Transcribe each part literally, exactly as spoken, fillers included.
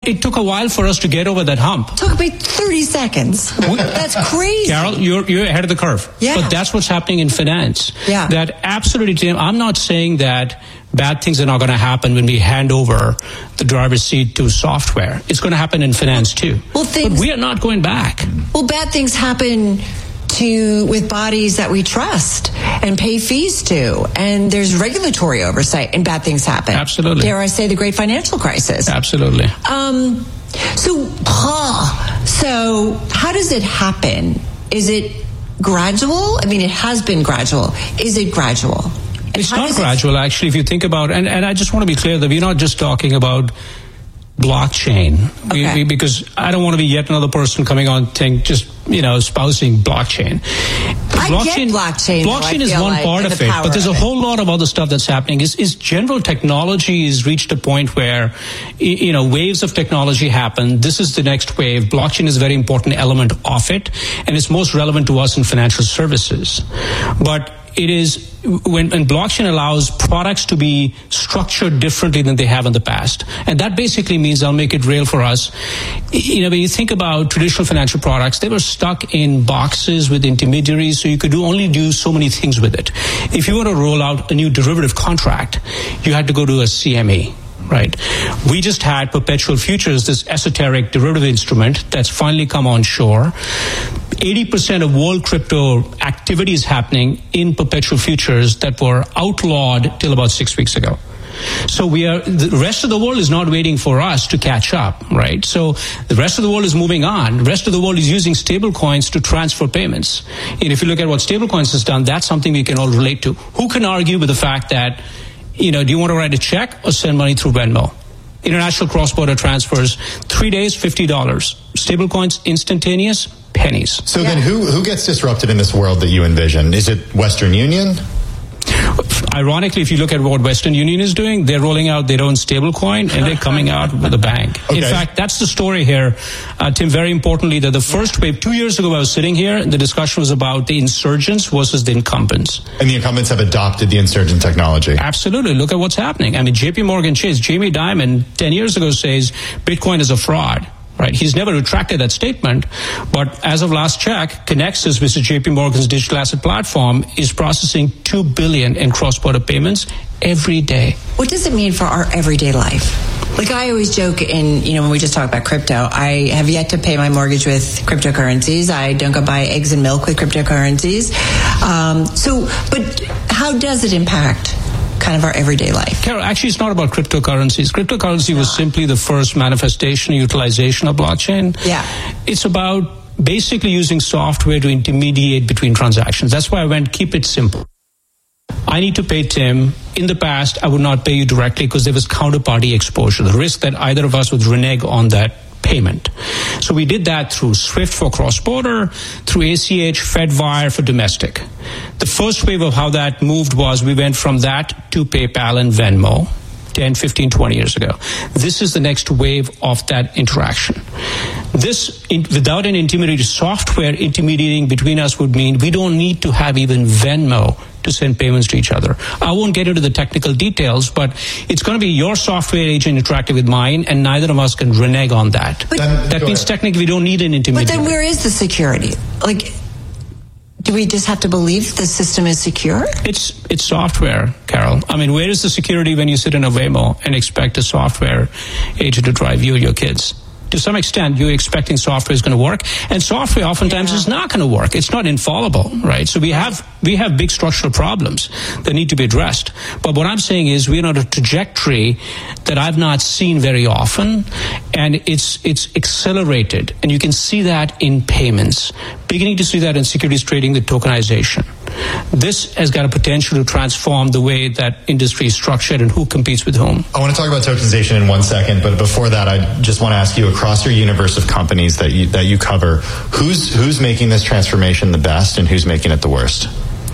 it took a while for us to get over that hump. It took me thirty seconds. That's crazy. Carol, you're, you're ahead of the curve. Yeah. But that's what's happening in finance. Yeah. That absolutely, Tim, I'm not saying that bad things are not going to happen when we hand over the driver's seat to software. It's going to happen in finance too. Well, things, but we are not going back. Well, bad things happen to with bodies that we trust and pay fees to, and there's regulatory oversight, and bad things happen. Absolutely. Dare I say the great financial crisis? Absolutely. Um. So, huh, so how does it happen? Is it gradual? I mean, it has been gradual. Is it gradual? And it's not gradual, it... actually, if you think about, and, and I just want to be clear that we're not just talking about blockchain, okay. we, we, because I don't want to be yet another person coming on saying just, you know, espousing blockchain. I blockchain, get blockchain. Blockchain is one like, part of it, but there's a it. whole lot of other stuff that's happening. Is, is general technology has reached a point where, you know, waves of technology happen. This is the next wave. Blockchain is a very important element of it, and it's most relevant to us in financial services. But it is when, when blockchain allows products to be structured differently than they have in the past. And that basically means, I'll make it real for us, you know, when you think about traditional financial products, they were stuck in boxes with intermediaries, so you could do only do so many things with it. If you want to roll out a new derivative contract, you had to go to a C M E. Right. We just had perpetual futures, this esoteric derivative instrument that's finally come on shore. eighty percent of world crypto activity is happening in perpetual futures that were outlawed till about six weeks ago. So we are, the rest of the world is not waiting for us to catch up, right? So the rest of the world is moving on. The rest of the world is using stable coins to transfer payments. And if you look at what stable coins has done, that's something we can all relate to. Who can argue with the fact that, you know, do you want to write a check or send money through Venmo? International cross-border transfers, three days, fifty dollars. Stablecoins, instantaneous, pennies. So yeah. Then who, who gets disrupted in this world that you envision? Is it Western Union? Ironically, if you look at what Western Union is doing, they're rolling out their own stablecoin and they're coming out with a bang. Okay. In fact, that's the story here, uh, Tim, very importantly, that the first wave, two years ago I was sitting here, and the discussion was about the insurgents versus the incumbents. And the incumbents have adopted the insurgent technology. Absolutely. Look at what's happening. I mean, J P Morgan Chase, Jamie Dimon, ten years ago says Bitcoin is a fraud. Right. He's never retracted that statement. But as of last check, Connexus, which is J P Morgan's digital asset platform, is processing two billion dollars in cross-border payments every day. What does it mean for our everyday life? Like I always joke in, you know, when we just talk about crypto, I have yet to pay my mortgage with cryptocurrencies. I don't go buy eggs and milk with cryptocurrencies. Um, so, but how does it impact kind of our everyday life? Carol, actually, it's not about cryptocurrencies. Cryptocurrency was simply the first manifestation, utilization of blockchain. Yeah. It's about basically using software to intermediate between transactions. That's why I went, keep it simple. I need to pay Tim. In the past, I would not pay you directly because there was counterparty exposure, the risk that either of us would renege on that payment. So we did that through SWIFT for cross-border, through A C H, FedWire for domestic. The first wave of how that moved was we went from that to PayPal and Venmo ten, fifteen, twenty years ago. This is the next wave of that interaction. This, in, without an intermediary software intermediating between us, would mean we don't need to have even Venmo to send payments to each other. I won't get into the technical details, but it's going to be your software agent interacting with mine, and neither of us can renege on that. But that that means ahead. Technically we don't need an intermediary. But then where is the security? Like, do we just have to believe the system is secure? It's it's software, Carol. I mean, where is the security when you sit in a Waymo and expect a software agent to drive you or your kids? To some extent, you're expecting software is going to work, and software oftentimes yeah. is not going to work. It's not infallible, right? So we have we have big structural problems that need to be addressed. But what I'm saying is we're on a trajectory that I've not seen very often, and it's it's accelerated, and you can see that in payments, beginning to see that in securities trading, the tokenization. This has got a potential to transform the way that industry is structured and who competes with whom. I want to talk about tokenization in one second, but before that, I just want to ask you, across your universe of companies that you that you cover, who's who's making this transformation the best and who's making it the worst?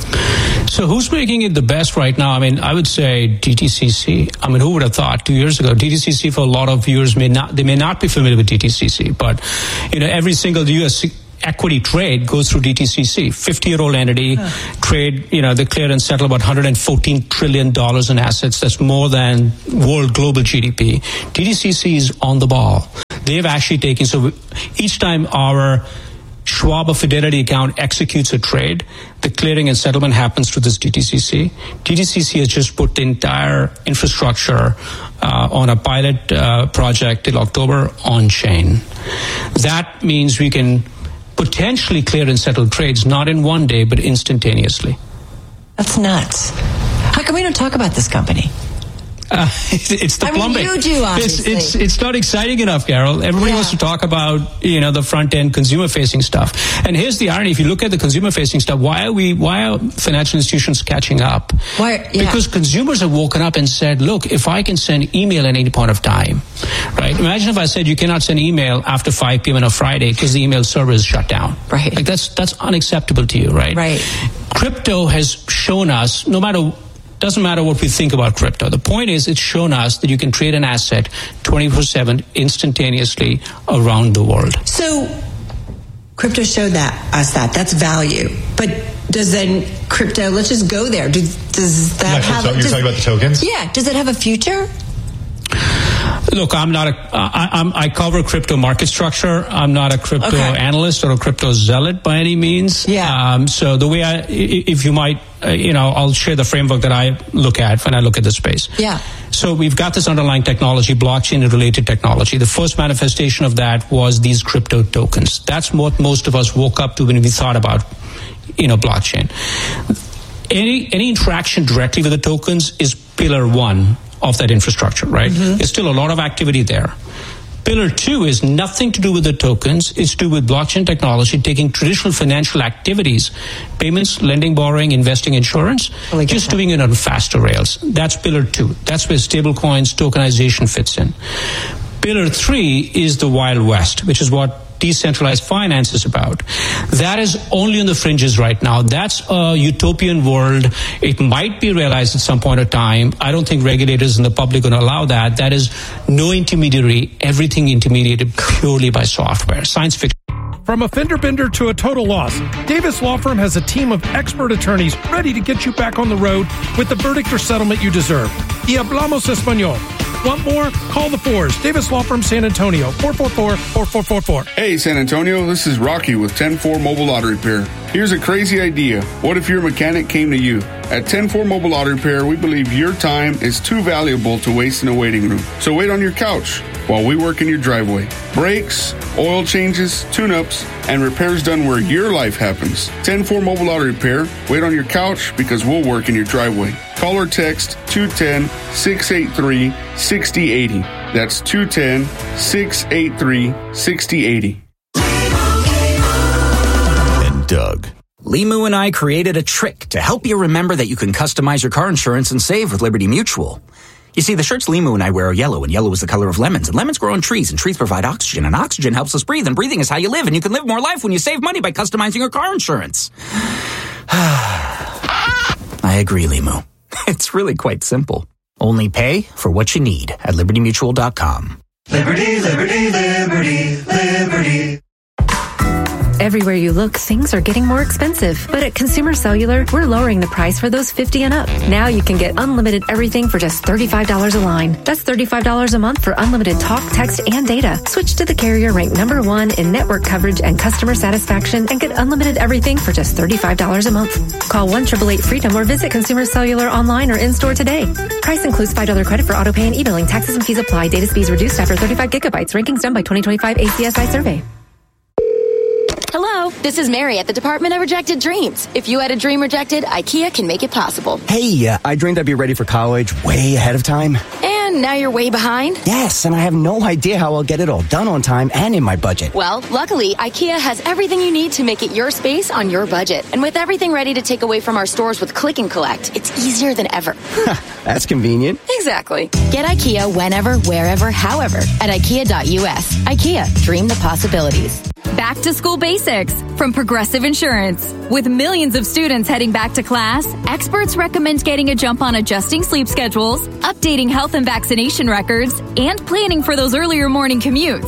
So who's making it the best right now? I mean, I would say D T C C. I mean, who would have thought two years ago? D T C C for a lot of viewers may not, they may not be familiar with D T C C, but, you know, every single U S equity trade goes through D T C C, fifty-year-old entity, huh. trade, you know, they clear and settle about one hundred fourteen trillion dollars in assets. That's more than world global G D P. D T C C is on the ball. they've actually taken, so each time our Schwab or Fidelity account executes a trade, the clearing and settlement happens through this D T C C. D T C C has just put the entire infrastructure uh, on a pilot uh, project till October on chain. That means we can potentially clear and settle trades, not in one day, but instantaneously. That's nuts. How come we don't talk about this company? Uh, it's the I plumbing. mean, you do, obviously. It's, it's, it's not exciting enough, Carol. Everybody Yeah. wants to talk about, you know, the front-end consumer-facing stuff. And here's the irony. If you look at the consumer-facing stuff, why are we, why are financial institutions catching up? Why? Yeah. Because consumers have woken up and said, look, if I can send email at any point of time, right? Imagine if I said you cannot send email after five p.m. on a Friday because the email server is shut down. Right. Like that's, that's unacceptable to you, right? Right. Crypto has shown us, no matter doesn't matter what we think about crypto. The point is it's shown us that you can trade an asset twenty-four seven instantaneously around the world. So crypto showed that us that. That's value. But does then crypto, let's just go there. Do, does that Yeah, have... so you're does, talking about the tokens? Yeah. Does it have a future? Look, I'm not a, I, I'm, I cover crypto market structure. I'm not a crypto Okay. analyst or a crypto zealot by any means. Yeah. Um, so the way I, i- if you might, uh, you know, I'll share the framework that I look at when I look at this space. Yeah. So we've got this underlying technology, blockchain and related technology. The first manifestation of that was these crypto tokens. That's what most of us woke up to when we thought about, you know, blockchain. Any, any interaction directly with the tokens is pillar one of that infrastructure, right? Mm-hmm. There's still a lot of activity there. Pillar two is nothing to do with the tokens. It's to do with blockchain technology, taking traditional financial activities, payments, lending, borrowing, investing, insurance, Really just that. doing it on faster rails. That's pillar two. That's where stablecoins, tokenization fits in. Pillar three is the Wild West, which is what decentralized finance is about. That is only on the fringes right now. That's a utopian world. It might be realized at some point of time. I don't think regulators and the public are going to allow that. That is no intermediary, everything intermediated purely by software. Science fiction. From a fender bender to a total loss, Davis Law Firm has a team of expert attorneys ready to get you back on the road with the verdict or settlement you deserve. Y hablamos español. Want more? Call the fours. Davis Law Firm San Antonio, four four four, four four four four. Hey, San Antonio, this is Rocky with ten four Mobile Auto Repair. Here's a crazy idea. What if your mechanic came to you? At ten four Mobile Auto Repair, we believe your time is too valuable to waste in a waiting room. So wait on your couch while we work in your driveway. Brakes, oil changes, tune-ups, and repairs done where your life happens. ten four Mobile Auto Repair. Wait on your couch because we'll work in your driveway. Call or text two one zero, six eight three, six zero eight zero. That's two one zero, six eight three, six zero eight zero. And Doug. Limu and I created a trick to help you remember that you can customize your car insurance and save with Liberty Mutual. You see, the shirts Limu and I wear are yellow, and yellow is the color of lemons, and lemons grow on trees, and trees provide oxygen, and oxygen helps us breathe, and breathing is how you live, and you can live more life when you save money by customizing your car insurance. I agree, Limu. It's really quite simple. Only pay for what you need at liberty mutual dot com. Liberty, liberty, liberty, liberty. Everywhere you look, things are getting more expensive. But at Consumer Cellular, we're lowering the price for those fifty and up. Now you can get unlimited everything for just thirty-five dollars a line. That's thirty-five dollars a month for unlimited talk, text, and data. Switch to the carrier ranked number one in network coverage and customer satisfaction and get unlimited everything for just thirty-five dollars a month. Call one eight eight eight freedom or visit Consumer Cellular online or in-store today. Price includes five dollars credit for auto pay and e-billing. Taxes and fees apply. Data speeds reduced after thirty-five gigabytes. Rankings done by twenty twenty-five A C S I survey. Hello, this is Mary at the Department of Rejected Dreams. If you had a dream rejected, IKEA can make it possible. Hey, uh, I dreamed I'd be ready for college way ahead of time. And now you're way behind? Yes, and I have no idea how I'll get it all done on time and in my budget. Well, luckily, IKEA has everything you need to make it your space on your budget. And with everything ready to take away from our stores with Click and Collect, it's easier than ever. That's convenient. Exactly. Get IKEA whenever, wherever, however at ikea dot U S. IKEA, dream the possibilities. Back to school basics from Progressive Insurance. With millions of students heading back to class, experts recommend getting a jump on adjusting sleep schedules, updating health and vaccination records, and planning for those earlier morning commutes. And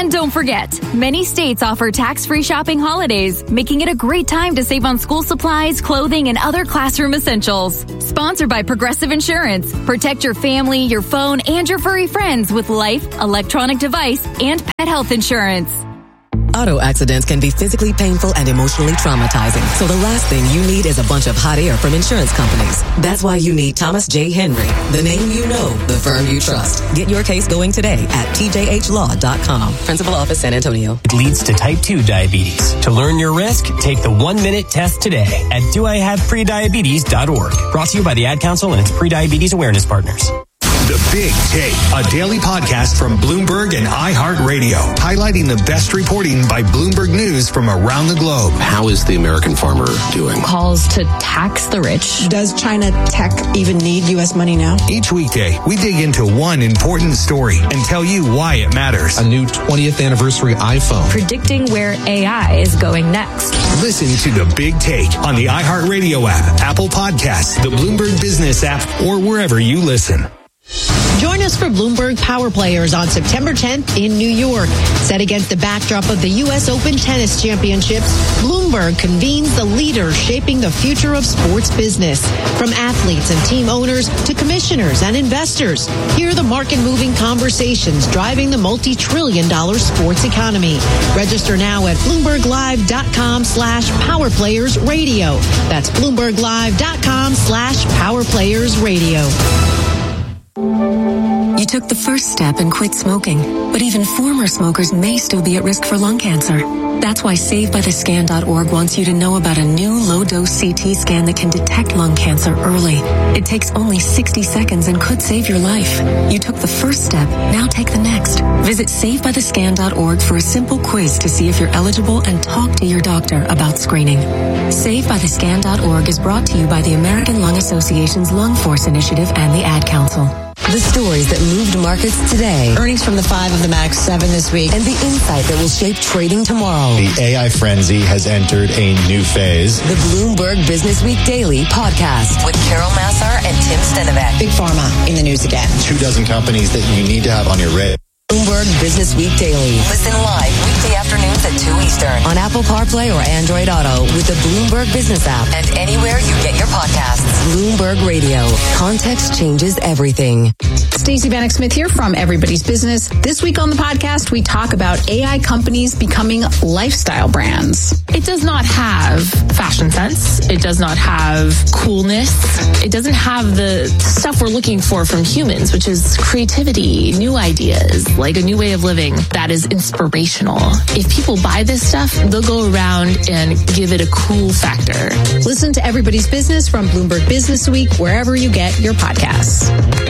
And don't forget, many states offer tax-free shopping holidays, making it a great time to save on school supplies, clothing, and other classroom essentials. Sponsored by Progressive Insurance. Protect your family, your phone, and your furry friends with life, electronic device, and pet health insurance. Auto accidents can be physically painful and emotionally traumatizing. So the last thing you need is a bunch of hot air from insurance companies. That's why you need Thomas J. Henry, the name you know, the firm you trust. Get your case going today at T J H law dot com. Principal Office, San Antonio. It leads to type two diabetes. To learn your risk, take the one-minute test today at do I have prediabetes dot org. Brought to you by the Ad Council and its pre-diabetes awareness partners. The Big Take, a daily podcast from Bloomberg and iHeartRadio, highlighting the best reporting by Bloomberg News from around the globe. How is the American farmer doing? Calls to tax the rich. Does China tech even need U S money now? Each weekday, we dig into one important story and tell you why it matters. A new twentieth anniversary iPhone. Predicting where A I is going next. Listen to The Big Take on the iHeartRadio app, Apple Podcasts, the Bloomberg Business app, or wherever you listen. Join us for Bloomberg Power Players on September tenth in New York. Set against the backdrop of the U S Open Tennis Championships, Bloomberg convenes the leaders shaping the future of sports business. From athletes and team owners to commissioners and investors, hear the market-moving conversations driving the multi-trillion dollar sports economy. Register now at Bloomberg Live dot com slash Power Players Radio. That's Bloomberg Live dot com slash Power Players Radio. You took the first step and quit smoking, but even former smokers may still be at risk for lung cancer. That's why Save By The Scan dot org wants you to know about a new low-dose C T scan that can detect lung cancer early. It takes only sixty seconds and could save your life. You took the first step, now take the next. Visit Save By The Scan dot org for a simple quiz to see if you're eligible and talk to your doctor about screening. Save By The Scan dot org is brought to you by the American Lung Association's Lung Force Initiative and the Ad Council. The stories that moved markets today. Earnings from the five of the Max seven this week. And the insight that will shape trading tomorrow. The A I frenzy has entered a new phase. The Bloomberg Business Week Daily podcast with Carol Massar and Tim Stenovec. Big Pharma in the news again. Two dozen companies that you need to have on your radar. Bloomberg Business Week Daily. Listen live weekday afternoons at two Eastern on Apple CarPlay or Android Auto with the Bloomberg Business app and anywhere you get your podcasts. Bloomberg Radio. Context changes everything. Stacey Vanek Smith here from Everybody's Business. This week on the podcast, we talk about A I companies becoming lifestyle brands. It does not have fashion sense. It does not have coolness. It doesn't have the stuff we're looking for from humans, which is creativity, new ideas, like a new way of living that is inspirational. If people buy this stuff, they'll go around and give it a cool factor. Listen to Everybody's Business from Bloomberg Business Week, wherever you get your podcasts.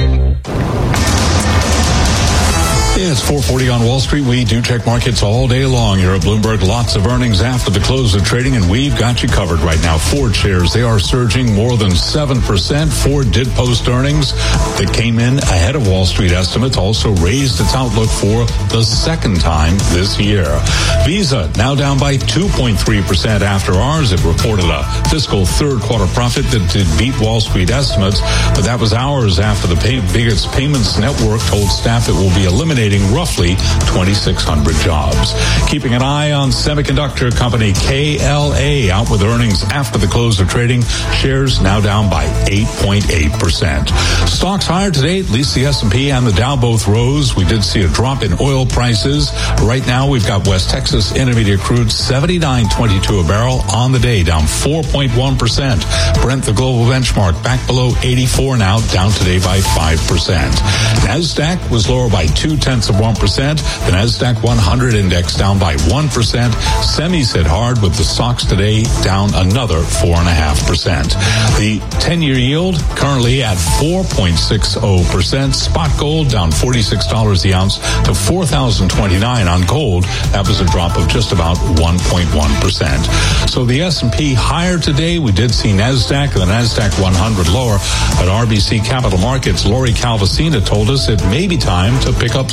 It's four forty on Wall Street. We do check markets all day long here at Bloomberg. Lots of earnings after the close of trading, and we've got you covered right now. Ford shares, they are surging more than seven percent. Ford did post earnings that came in ahead of Wall Street estimates, also raised its outlook for the second time this year. Visa now down by two point three percent after ours. It reported a fiscal third quarter profit that did beat Wall Street estimates, but that was hours after the pay- biggest payments network told staff it will be eliminating roughly twenty-six hundred jobs. Keeping an eye on semiconductor company K L A out with earnings after the close of trading. Shares now down by eight point eight percent. Stocks higher today, at least the S and P and the Dow both rose. We did see a drop in oil prices. Right now we've got West Texas Intermediate crude seventy-nine twenty-two a barrel on the day, down four point one percent. Brent, the global benchmark, back below eighty-four now, down today by five percent. NASDAQ was lower by two tenths of one percent. The NASDAQ one hundred index down by one percent. Semis hit hard with the stocks today down another four point five percent. The ten-year yield currently at four point six zero percent. Spot gold down forty-six dollars the ounce to four thousand twenty-nine on gold. That was a drop of just about one point one percent. So the S and P higher today. We did see NASDAQ and the NASDAQ one hundred lower. At R B C Capital Markets, Lori Calvasina told us it may be time to pick up some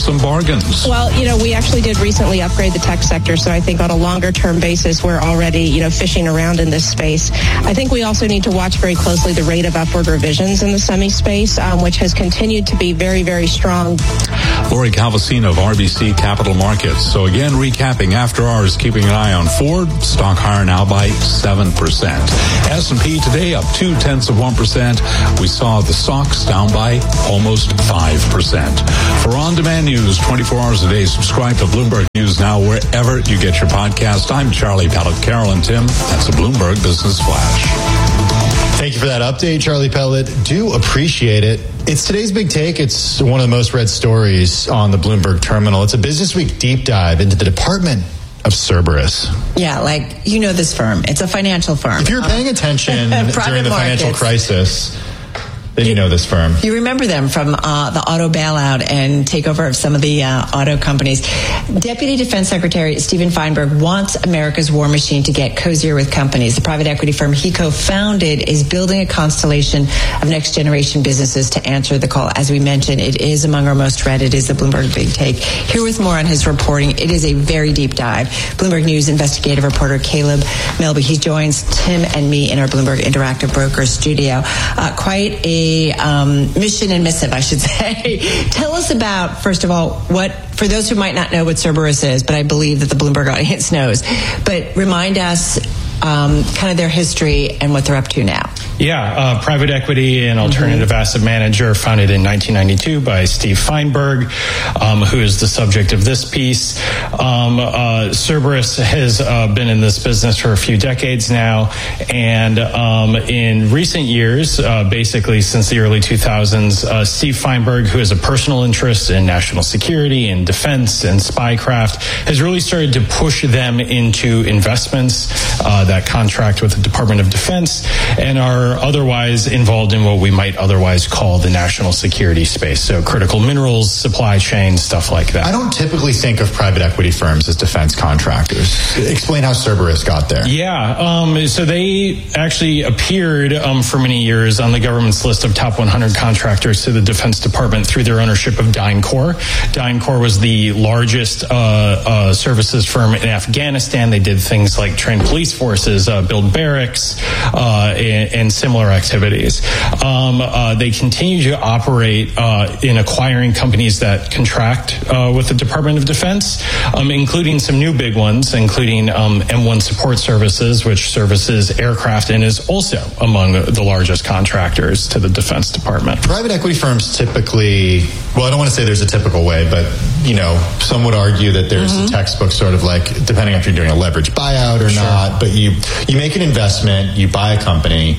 some bargains. Well, you know, we actually did recently upgrade the tech sector, so I think on a longer term basis, we're already, you know, fishing around in this space. I think we also need to watch very closely the rate of upward revisions in the semi space, um, which has continued to be very, very strong. Lori Calvasino of R B C Capital Markets. So again, recapping after hours, keeping an eye on Ford, stock higher now by seven percent. S and P today up two tenths of one percent. We saw the stocks down by almost five percent. For on-demand news, twenty-four hours a day, subscribe to Bloomberg News Now wherever you get your podcast. I'm Charlie Pellet. Carol and Tim, that's a Bloomberg Business Flash. Thank you for that update, Charlie Pellet. Do appreciate it. It's today's big take. It's one of the most read stories on the Bloomberg terminal. It's a Business Week deep dive into the Department of Cerberus. Yeah, like, you know this firm. It's a financial firm. If you're paying attention during the financial markets. crisis, then you know this firm. You remember them from uh, the auto bailout and takeover of some of the uh, auto companies. Deputy Defense Secretary Stephen Feinberg wants America's war machine to get cozier with companies. The private equity firm he co-founded is building a constellation of next-generation businesses to answer the call. As we mentioned, it is among our most read. It is the Bloomberg Big Take. Here with more on his reporting. It is a very deep dive. Bloomberg News investigative reporter Caleb Melby. He joins Tim and me in our Bloomberg Interactive Brokers studio. Uh, quite a Um, mission and missive, I should say. Tell us about, first of all, what, for those who might not know what Cerberus is, but I believe that the Bloomberg audience knows, but remind us um, kind of their history and what they're up to now. Yeah, uh, private equity and alternative mm-hmm. asset manager, founded in nineteen ninety-two by Steve Feinberg, um, who is the subject of this piece. Um, uh, Cerberus has uh, been in this business for a few decades now, and um, in recent years, uh, basically since the early two thousands, uh, Steve Feinberg, who has a personal interest in national security and defense and spycraft, has really started to push them into investments uh, that contract with the Department of Defense and are otherwise involved in what we might otherwise call the national security space. So critical minerals, supply chain, stuff like that. I don't typically think of private equity firms as defense contractors. Explain how Cerberus got there. Yeah, um, so they actually appeared um, for many years on the government's list of top one hundred contractors to the Defense Department through their ownership of DynCorp. DynCorp was the largest uh, uh, services firm in Afghanistan. They did things like train police forces, uh, build barracks, uh, and, and similar activities. Um, uh, they continue to operate uh, in acquiring companies that contract uh, with the Department of Defense, um, including some new big ones, including um, M one Support Services, which services aircraft and is also among the largest contractors to the Defense Department. Private equity firms typically, well, I don't want to say there's a typical way, but, you know, some would argue that there's mm-hmm. a textbook sort of like, depending if you're doing a leverage buyout or sure. not, but you, you make an investment, you buy a company,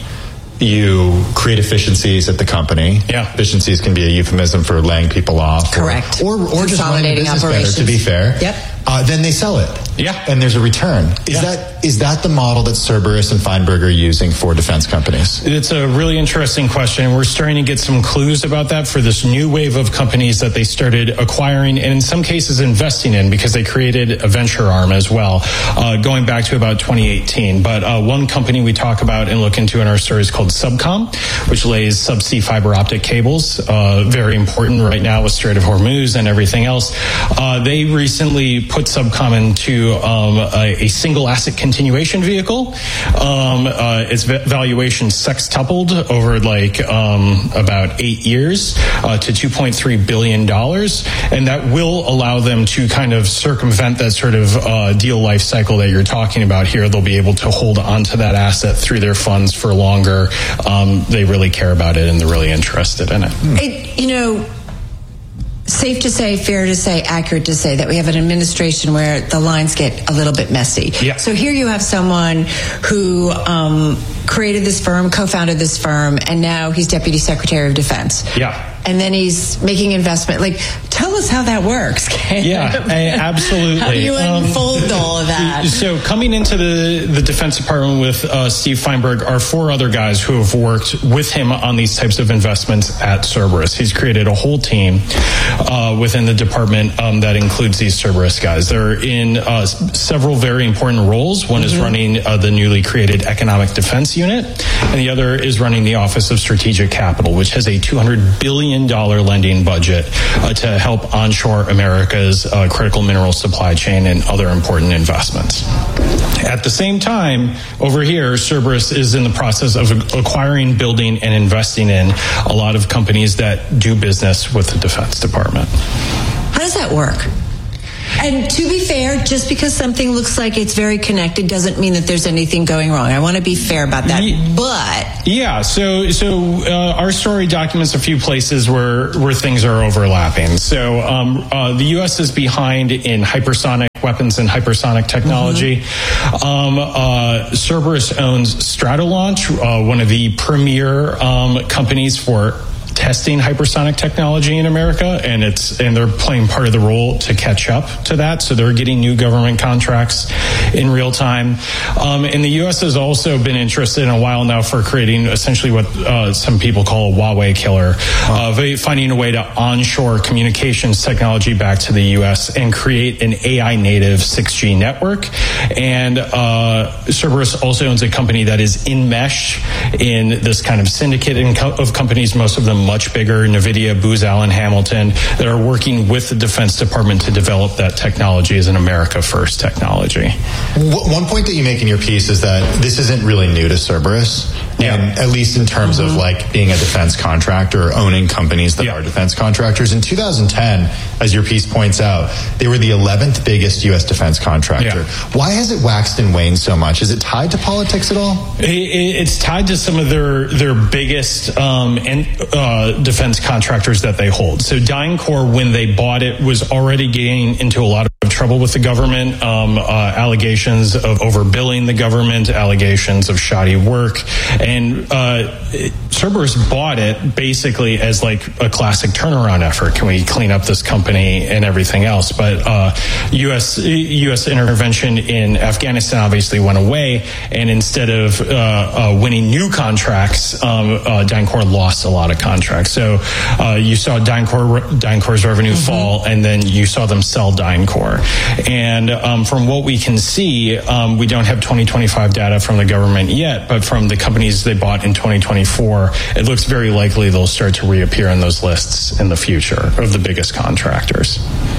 you create efficiencies at the company. Yeah. Efficiencies can be a euphemism for laying people off. Correct. Or, or, or just running the business better, to be fair. Yep. Uh, then they sell it. Yeah. And there's a return. Is yeah. that is that the model that Cerberus and Feinberg are using for defense companies? It's a really interesting question. We're starting to get some clues about that for this new wave of companies that they started acquiring and in some cases investing in because they created a venture arm as well, uh, going back to about twenty eighteen. But uh, one company we talk about and look into in our story is called Subcom, which lays subsea fiber optic cables, uh, very important right now with Strait of Hormuz and everything else. Uh, they recently put Subcom into um, a, a single asset continuation vehicle. Um, uh, its valuation sextupled over like um, about eight years uh, to two point three billion dollars, and that will allow them to kind of circumvent that sort of uh, deal life cycle that you're talking about here. They'll be able to hold onto that asset through their funds for longer. Um, they really care about it and they're really interested in it. it you know, safe to say, fair to say, accurate to say that we have an administration where the lines get a little bit messy. Yeah. So here you have someone who um, created this firm, co-founded this firm, and now he's Deputy Secretary of Defense. Yeah. And then he's making investment. Like, tell us how that works. Yeah, absolutely. How do you unfold um, all of that? So coming into the, the Defense Department with uh, Steve Feinberg are four other guys who have worked with him on these types of investments at Cerberus. He's created a whole team uh, within the department um, that includes these Cerberus guys. They're in uh, several very important roles. One mm-hmm. is running uh, the newly created Economic Defense Unit, and the other is running the Office of Strategic Capital, which has a two hundred billion dollars lending budget uh, to help help onshore America's uh, critical mineral supply chain and other important investments. At the same time, over here, Cerberus is in the process of acquiring, building, and investing in a lot of companies that do business with the Defense Department. How does that work? And to be fair, just because something looks like it's very connected doesn't mean that there's anything going wrong. I want to be fair about that. But yeah, so so uh, our story documents a few places where where things are overlapping. So um, uh, the U S is behind in hypersonic weapons and hypersonic technology. Mm-hmm. Um, uh, Cerberus owns Stratolaunch, uh, one of the premier um, companies for testing hypersonic technology in America, and it's and they're playing part of the role to catch up to that. So they're getting new government contracts in real time. Um, and the U S has also been interested in a while now for creating essentially what uh, some people call a Huawei killer, uh, finding a way to onshore communications technology back to the U S and create an A I native six G network. And uh, Cerberus also owns a company that is enmeshed in this kind of syndicate of companies, most of them much bigger, NVIDIA, Booz Allen Hamilton, that are working with the Defense Department to develop that technology as an America First technology. One point that you make in your piece is that this isn't really new to Cerberus. Yeah. And at least in terms mm-hmm. of like being a defense contractor or owning companies that yeah. are defense contractors. In two thousand ten, as your piece points out, they were the eleventh biggest U S defense contractor. Yeah. Why has it waxed and waned so much? Is it tied to politics at all? It, it's tied to some of their their biggest um, and uh, defense contractors that they hold. So DynCorp, when they bought it, was already getting into a lot of trouble with the government, um, uh, allegations of overbilling the government, allegations of shoddy work. And uh, Cerberus bought it basically as like a classic turnaround effort. Can we clean up this company and everything else? But uh, U S U S intervention in Afghanistan obviously went away, and instead of uh, uh, winning new contracts, um, uh, DynCorp lost a lot of contracts. So uh, you saw DynCorp, DynCorp's revenue mm-hmm. fall, and then you saw them sell DynCorp. And um, from what we can see, um, we don't have twenty twenty-five data from the government yet, but from the companies they bought in twenty twenty-four, it looks very likely they'll start to reappear in those lists in the future of the biggest contractors.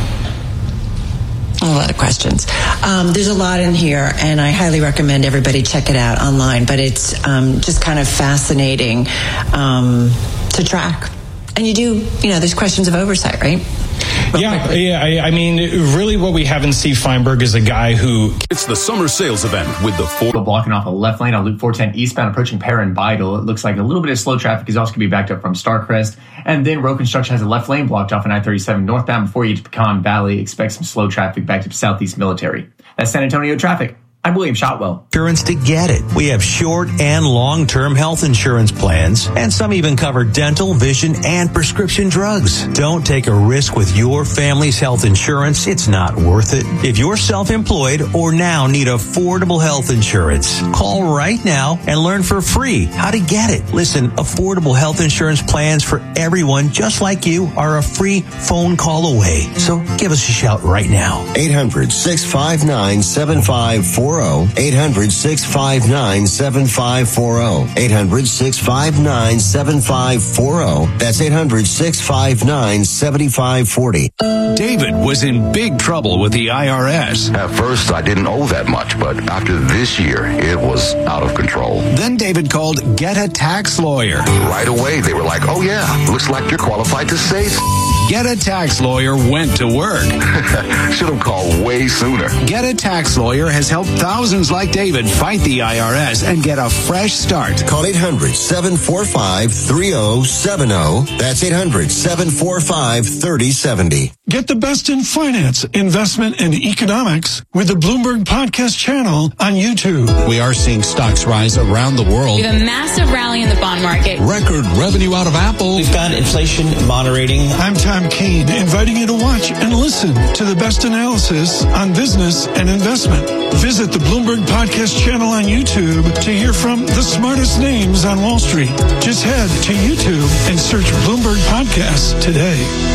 A lot of questions. Um, there's a lot in here, and I highly recommend everybody check it out online, but it's um, just kind of fascinating um, to track. And you do, you know, there's questions of oversight, right? Real yeah, quickly. yeah. I, I mean, really what we have in Steve Feinberg is a guy who... It's the summer sales event with the Ford... Blocking off a left lane on Loop four ten eastbound approaching Perrin Beidel. It looks like a little bit of slow traffic is also going to be backed up from Starcrest. And then Rowe Construction has a left lane blocked off on I thirty-seven northbound before you get to Pecan Valley. Expect some slow traffic backed up Southeast Military. That's San Antonio traffic. I'm William Shotwell. Insurance to get it. We have short and long-term health insurance plans, and some even cover dental, vision, and prescription drugs. Don't take a risk with your family's health insurance. It's not worth it. If you're self-employed or now need affordable health insurance, call right now and learn for free how to get it. Listen, affordable health insurance plans for everyone just like you are a free phone call away. So give us a shout right now. eight hundred, six five nine, seven five four zero. eight hundred, six five nine, seven five four zero. eight hundred, six five nine, seven five four zero. That's eight hundred, six five nine, seven five four zero. David was in big trouble with the I R S. At first, I didn't owe that much, but after this year, it was out of control. Then David called Get a Tax Lawyer. Right away, they were like, oh yeah, looks like you're qualified to say so. Get a Tax Lawyer went to work. Should have called way sooner. Get a Tax Lawyer has helped thousands like David fight the I R S and get a fresh start. Call eight hundred, seven four five, three zero seven zero. That's eight hundred, seven four five, three zero seven zero. Get the best in finance, investment, and economics with the Bloomberg Podcast channel on YouTube. We are seeing stocks rise around the world. We have a massive rally in the bond market. Record revenue out of Apple. We've got inflation moderating. I'm Tom Kane, inviting you to watch and listen to the best analysis on business and investment. Visit the Bloomberg Podcast channel on YouTube to hear from the smartest names on Wall Street. Just head to YouTube and search Bloomberg Podcasts today.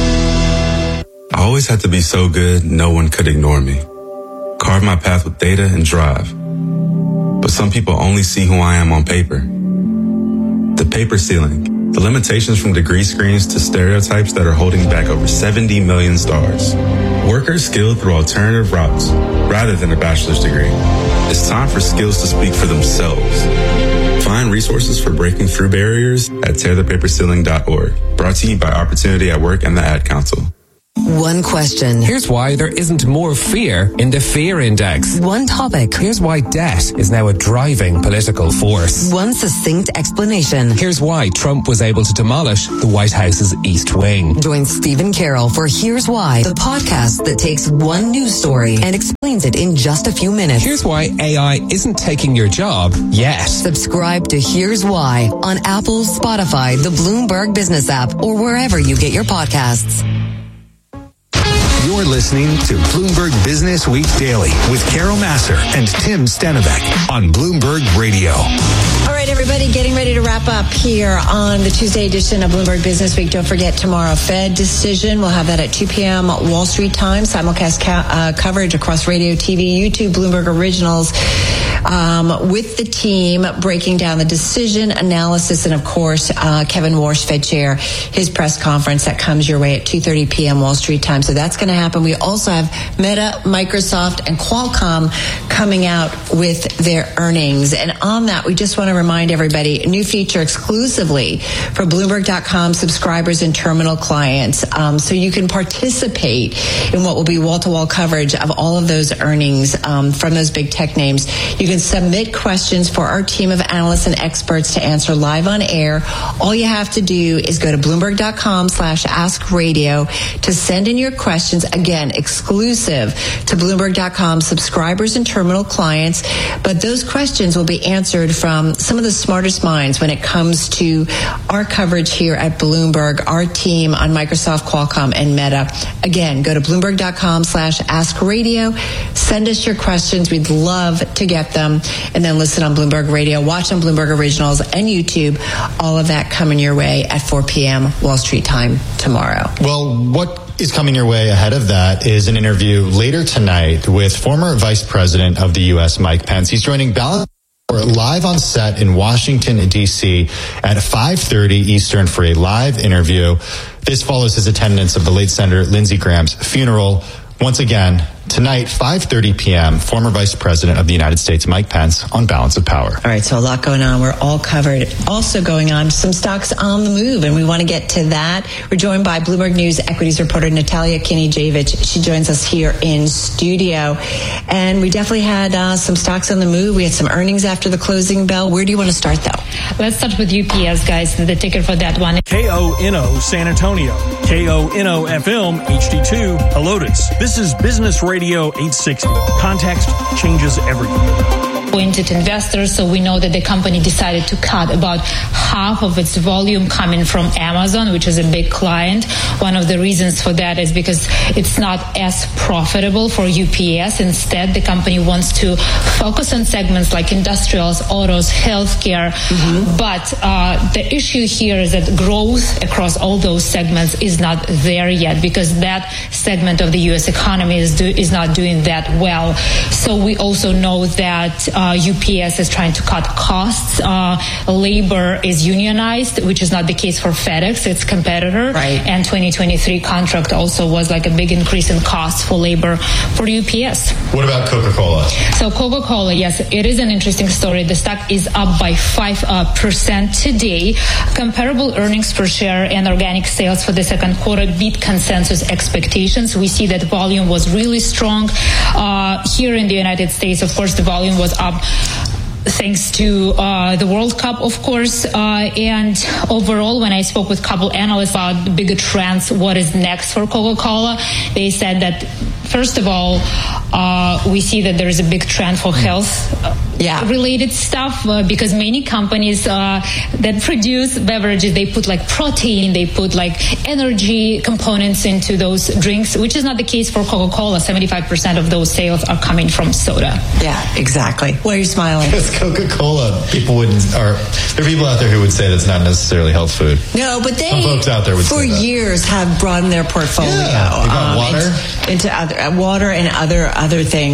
I always had to be so good, no one could ignore me. Carve my path with data and drive. But some people only see who I am on paper. The paper ceiling The limitations from degree screens to stereotypes that are holding back over seventy million stars. Workers skilled through alternative routes rather than a bachelor's degree. It's time for skills to speak for themselves. Find resources for breaking through barriers at tear the paper ceiling dot org. Brought to you by Opportunity at Work and the Ad Council. One question. Here's why there isn't more fear in the fear index. One topic. Here's why debt is now a driving political force. One succinct explanation. Here's why Trump was able to demolish the White House's East Wing. Join Stephen Carroll for Here's Why, the podcast that takes one news story and explains it in just a few minutes. Here's why A I isn't taking your job yet. Subscribe to Here's Why on Apple, Spotify, the Bloomberg Business app, or wherever you get your podcasts. You're listening to Bloomberg Business Week Daily with Carol Massar and Tim Stenovec on Bloomberg Radio. All right, everybody, getting ready to wrap up here on the Tuesday edition of Bloomberg Business Week. Don't forget tomorrow, Fed decision. We'll have that at two p.m. Wall Street time. Simulcast ca- uh, coverage across radio, T V, YouTube, Bloomberg Originals. Um, with the team breaking down the decision analysis and, of course, uh, Kevin Warsh, Fed Chair, his press conference that comes your way at two thirty p.m. Wall Street time. So that's going to happen. We also have Meta, Microsoft, and Qualcomm coming out with their earnings. And on that, we just want to remind everybody, a new feature exclusively for Bloomberg dot com subscribers and terminal clients. Um, so you can participate in what will be wall-to-wall coverage of all of those earnings um, from those big tech names. You can submit questions for our team of analysts and experts to answer live on air. All you have to do is go to Bloomberg dot com slash ask radio to send in your questions. Again, exclusive to Bloomberg dot com subscribers and terminal clients. But those questions will be answered from some of the smartest minds when it comes to our coverage here at Bloomberg, our team on Microsoft, Qualcomm, and Meta. Again, go to Bloomberg dot com slash ask radio. Send us your questions. We'd love to get them. And then listen on Bloomberg Radio, watch on Bloomberg Originals and YouTube. All of that coming your way at four p.m. Wall Street time tomorrow. Well, what is coming your way ahead of that is an interview later tonight with former Vice President of the U S, Mike Pence. He's joining Balance live on set in Washington, D C at five thirty Eastern for a live interview. This follows his attendance of the late Senator Lindsey Graham's funeral. Once again, tonight, five thirty p.m., former Vice President of the United States, Mike Pence, on Balance of Power. All right, so a lot going on. We're all covered. Also going on, some stocks on the move, and we want to get to that. We're joined by Bloomberg News equities reporter Natalia Kinijevic. She joins us here in studio. And we definitely had uh, some stocks on the move. We had some earnings after the closing bell. Where do you want to start, though? Let's start with U P S, guys, the ticker for that one. K O N O San Antonio, K O N O F M H D two Helotes. This is Business Radio eight sixty. Context changes everything. Pointed investors, so we know that the company decided to cut about half of its volume coming from Amazon, which is a big client. One of the reasons for that is because it's not as profitable for U P S. Instead, the company wants to focus on segments like industrials, autos, healthcare. Mm-hmm. But uh, the issue here is that growth across all those segments is not there yet because that segment of the U S economy is do, is not doing that well. So we also know that uh, U P S is trying to cut costs. Uh, labor is unionized, which is not the case for FedEx, its competitor. Right. And twenty twenty-three contract also was like a big increase in costs for labor for U P S. What about Coca-Cola? So Coca-Cola, yes, it is an interesting story. The stock is up by five percent uh, today. Comparable earnings per share and organic sales for the second quarter beat consensus expectations. We see that volume was really strong. Uh, here in the United States, of course, the volume was up thanks to uh, the World Cup, of course. Uh, and overall, when I spoke with a couple analysts about the bigger trends, what is next for Coca-Cola, they said that, first of all, uh, we see that there is a big trend for health yeah. related stuff uh, because many companies uh, that produce beverages, they put like protein, they put like energy components into those drinks, which is not the case for Coca-Cola. seventy-five percent of those sales are coming from soda. Yeah, exactly. Why are you smiling? Because Coca-Cola, people wouldn't, or there are people out there who would say that's not necessarily health food. No, but they, some folks out there would for say that. years, have broadened their portfolio. Yeah, they got um, water. Into, into other, uh, water and other, other things.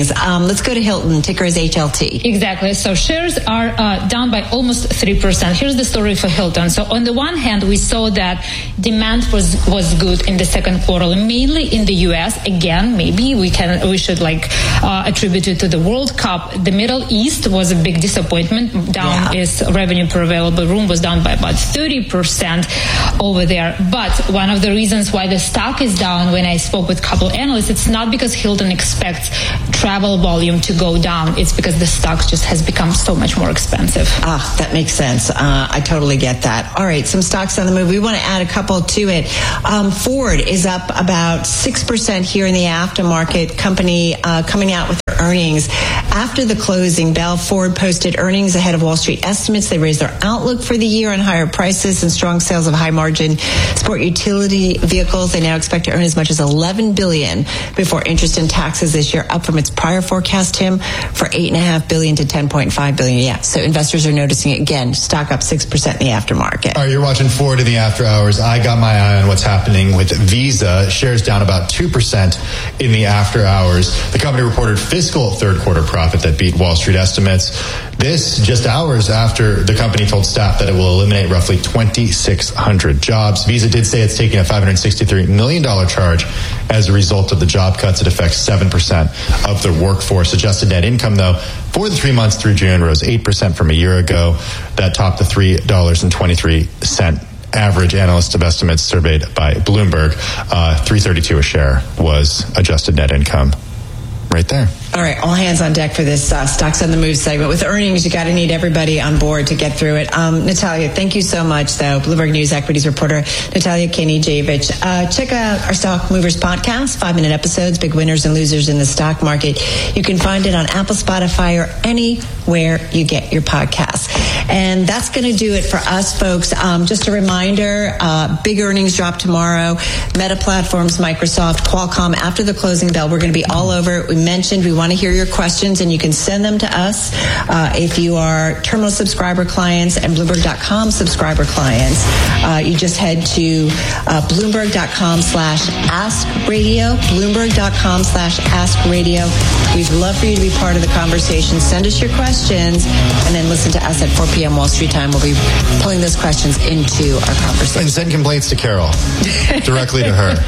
earnings. Um, let's go to Hilton. Ticker is H L T. Exactly. So shares are uh, down by almost three percent. Here's the story for Hilton. So on the one hand, we saw that demand was was good in the second quarter, mainly in the U S. Again, maybe we can we should like uh, attribute it to the World Cup. The Middle East was a big disappointment. Down Yeah. is revenue per available room was down by about thirty percent over there. But one of the reasons why the stock is down, when I spoke with a couple of analysts, it's not because Hilton expects travel volume to go down. It's because the stock just has become so much more expensive. Ah, that makes sense. Uh, I totally get that. All right, some stocks on the move. We want to add a couple to it. Um, Ford is up about six percent here in the aftermarket. Company uh, coming out with their earnings. After the closing bell, Ford posted earnings ahead of Wall Street estimates. They raised their outlook for the year on higher prices and strong sales of high-margin sport utility vehicles. They now expect to earn as much as eleven billion dollars before interest and taxes this year, up from its prior forecast, Tim, for eight point five billion dollars to ten point five billion dollars. Yeah, so investors are noticing it again. Stock up six percent in the aftermarket. All right, you're watching Ford in the after hours. I got my eye on what's happening with Visa. Shares down about two percent in the after hours. The company reported fiscal third quarter profit that beat Wall Street estimates. This just hours after the company told staff that it will eliminate roughly twenty-six hundred jobs. Visa did say it's taking a five hundred sixty-three million dollars charge as a result of the job cuts. It affects seven percent of the workforce. Adjusted net income, though, for the three months through June rose eight percent from a year ago. That topped the three dollars and twenty-three cents average. Analyst of estimates surveyed by Bloomberg. Uh, three thirty-two a share was adjusted net income. Right there. All right, all hands on deck for this uh, Stocks on the Move segment. With earnings, you got to need everybody on board to get through it. Um, Natalia, thank you so much, though. Bloomberg News equities reporter Natalia Kenijevic. Uh, check out our Stock Movers podcast, five-minute episodes, big winners and losers in the stock market. You can find it on Apple, Spotify, or anywhere you get your podcasts. And that's going to do it for us, folks. Um, just a reminder, uh, big earnings drop tomorrow. Meta Platforms, Microsoft, Qualcomm. After the closing bell, we're going to be all over it. We mentioned we want to hear your questions, and you can send them to us uh, if you are Terminal subscriber clients and Bloomberg dot com subscriber clients. Uh, you just head to uh, Bloomberg dot com slash Ask Radio, Bloomberg dot com slash Ask Radio. We'd love for you to be part of the conversation. Send us your questions, and then listen to us at four p.m. Wall Street time. We'll be pulling those questions into our conversation. And send complaints to Carol, directly to her.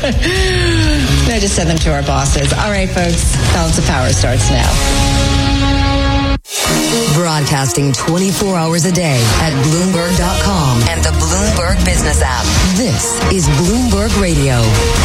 No, just send them to our bosses. All right, folks, Balance of Power starts now. Broadcasting twenty-four hours a day at Bloomberg dot com and the Bloomberg Business app. This is Bloomberg Radio.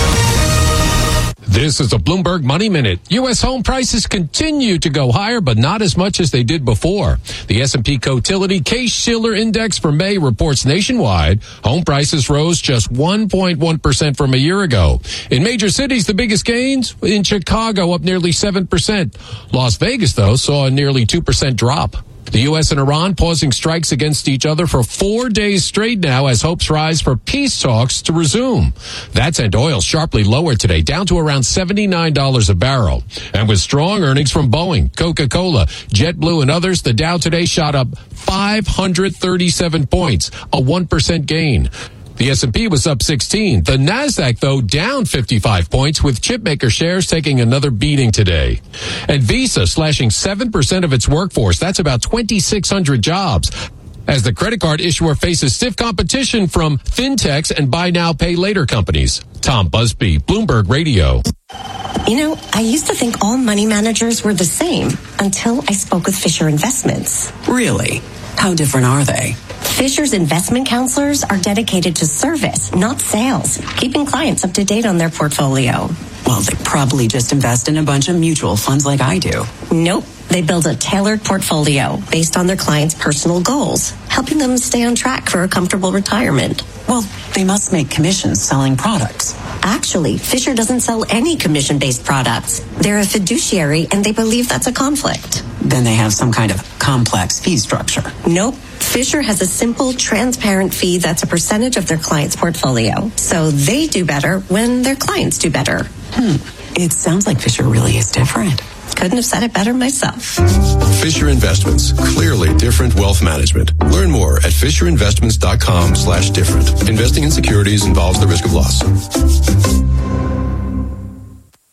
This is a Bloomberg Money Minute. U S home prices continue to go higher, but not as much as they did before. The S and P Cotility Case-Shiller Index for May reports nationwide home prices rose just one point one percent from a year ago. In major cities, the biggest gains in Chicago, up nearly seven percent. Las Vegas, though, saw a nearly two percent drop. The U S and Iran pausing strikes against each other for four days straight now as hopes rise for peace talks to resume. That sent oil sharply lower today, down to around seventy-nine dollars a barrel. And with strong earnings from Boeing, Coca-Cola, JetBlue, and others, the Dow today shot up five hundred thirty-seven points, a one percent gain. The S and P was up sixteen. The Nasdaq, though, down fifty-five points, with chipmaker shares taking another beating today. And Visa slashing seven percent of its workforce. That's about twenty-six hundred jobs, as the credit card issuer faces stiff competition from fintechs and buy now, pay later companies. Tom Busby, Bloomberg Radio. You know, I used to think all money managers were the same until I spoke with Fisher Investments. Really? How different are they? Fisher's investment counselors are dedicated to service, not sales, keeping clients up to date on their portfolio. Well, they probably just invest in a bunch of mutual funds like I do. Nope. They build a tailored portfolio based on their clients' personal goals, helping them stay on track for a comfortable retirement. Well, they must make commissions selling products. Actually, Fisher doesn't sell any commission-based products. They're a fiduciary, and they believe that's a conflict. Then they have some kind of complex fee structure. Nope. Fisher has a simple, transparent fee that's a percentage of their client's portfolio. So they do better when their clients do better. Hmm. It sounds like Fisher really is different. Couldn't have said it better myself. Fisher Investments. Clearly different wealth management. Learn more at fisher investments dot com slash different. Investing in securities involves the risk of loss.